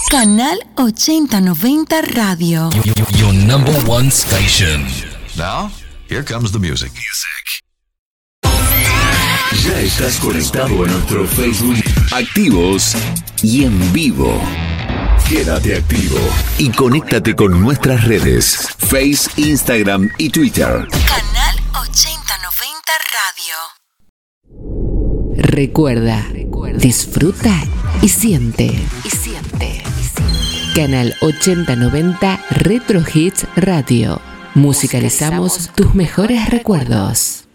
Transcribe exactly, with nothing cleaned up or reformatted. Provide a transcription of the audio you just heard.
Canal ochenta noventa Radio. Your, your, your number one station. Now, here comes the music. Ya estás conectado a nuestro Facebook, activos y en vivo. Quédate activo y conéctate con nuestras redes, Face, Instagram y Twitter. Canal ochenta noventa Radio. Recuerda, disfruta y siente. Y siente. Canal ochenta noventa Retro Hits Radio. Musicalizamos tus mejores recuerdos.